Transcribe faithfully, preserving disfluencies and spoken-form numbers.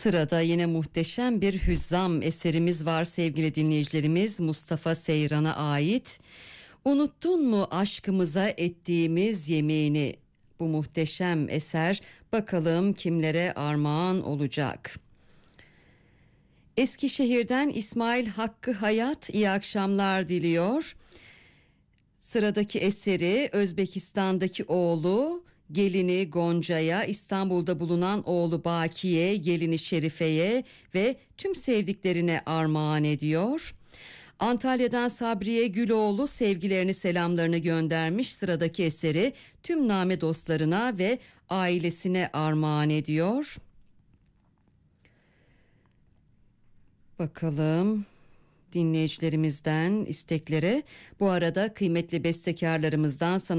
Sırada yine muhteşem bir hüzzam eserimiz var sevgili dinleyicilerimiz, Mustafa Seyran'a ait. Unuttun mu aşkımıza ettiğimiz yemeğini? Bu muhteşem eser bakalım kimlere armağan olacak. Eskişehir'den İsmail Hakkı Hayat iyi akşamlar diliyor. Sıradaki eseri Özbekistan'daki oğlu gelini Gonca'ya, İstanbul'da bulunan oğlu Baki'ye, gelini Şerife'ye ve tüm sevdiklerine armağan ediyor. Antalya'dan Sabriye Güloğlu sevgilerini, selamlarını göndermiş. Sıradaki eseri tüm Name dostlarına ve ailesine armağan ediyor. Bakalım dinleyicilerimizden isteklere. Bu arada kıymetli bestekarlarımızdan sana